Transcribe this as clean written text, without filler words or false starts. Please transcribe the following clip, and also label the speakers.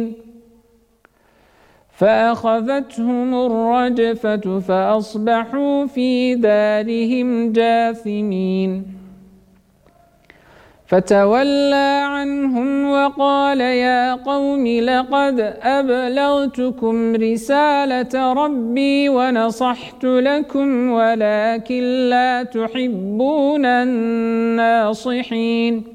Speaker 1: فأخذتهم الرجفة فأصبحوا في دارهم جاثمين فتولى عنهم وقال يا قوم لقد أبلغتكم رسالة ربي ونصحت لكم ولكن لا تحبون الناصحين